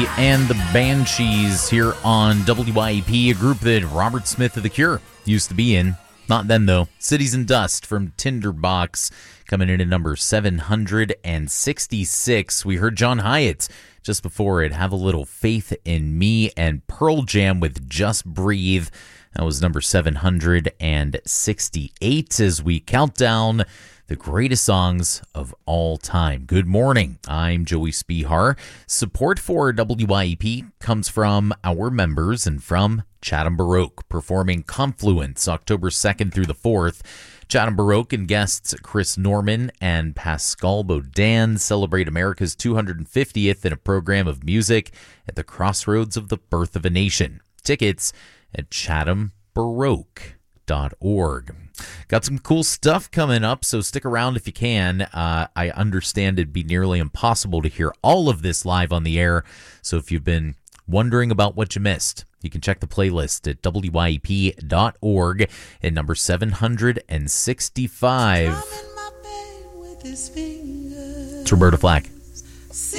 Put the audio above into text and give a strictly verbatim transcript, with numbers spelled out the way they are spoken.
And the Banshees here on W I E P, a group that Robert Smith of The Cure used to be in. Not then, though. Cities and Dust from Tinderbox coming in at number seven hundred sixty-six. We heard John Hyatt just before it, Have a Little Faith in Me, and Pearl Jam with Just Breathe. That was number seven hundred sixty-eight as we count down the greatest songs of all time. Good morning. I'm Joey Spihar. Support for W I E P comes from our members and from Chatham Baroque, performing Confluence October second through the fourth. Chatham Baroque and guests Chris Norman and Pascal Baudin celebrate America's two hundred fiftieth in a program of music at the crossroads of the birth of a nation. Tickets at chatham baroque dot org. Got some cool stuff coming up, so stick around if you can. Uh, I understand it'd be nearly impossible to hear all of this live on the air, so if you've been wondering about what you missed, you can check the playlist at W I E P dot org at number seven hundred sixty-five. It's Roberta Flack.